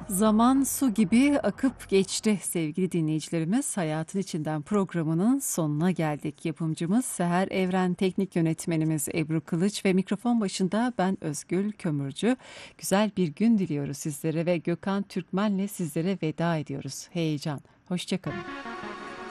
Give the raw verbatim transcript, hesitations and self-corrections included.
Zaman su gibi akıp geçti sevgili dinleyicilerimiz. Hayatın İçinden programının sonuna geldik. Yapımcımız Seher Evren, teknik yönetmenimiz Ebru Kılıç ve mikrofon başında ben Özgül Kömürcü. Güzel bir gün diliyoruz sizlere ve Gökhan Türkmen'le sizlere veda ediyoruz. Heyecan. Hoşça kalın.